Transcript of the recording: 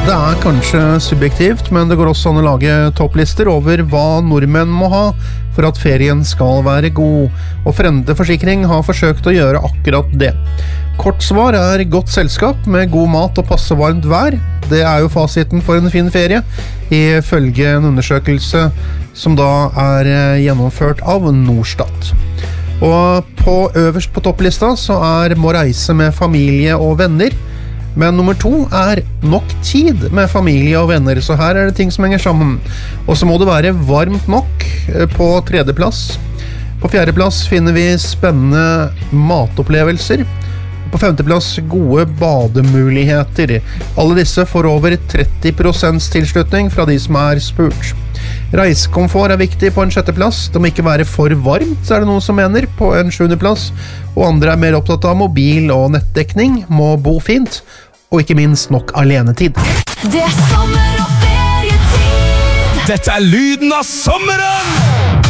Det kanskje subjektivt, men det går også an å lage topplister over hva nordmenn må ha for at ferien skal være god, og Frende Forsikring har forsøkt å gjøre akkurat det. Kort svar godt selskap med god mat og passe varmt vær. Det jo fasiten for en fin ferie, ifølge en undersøkelse som da gjennomført av Norstat. Og øverst på topplista så må reise med familie og venner, men nummer 2 nok tid med familie og venner, så her det ting som henger sammen. Og så må det være varmt nok på 3. plass. På 4. plass finner vi spennende matopplevelser. På 5. plass gode bademuligheter. Alle disse får over 30% tilslutning fra de som spurt. Reisekomfort viktig på en 6. plass. Det må ikke være for varmt, det noen som mener, på en 7. plass. Og andre mer opptatt av mobil og nettdekning, må bo fint, og ikke minst nok alenetid. Det sommer og ferietid. Dette lyden av sommeren!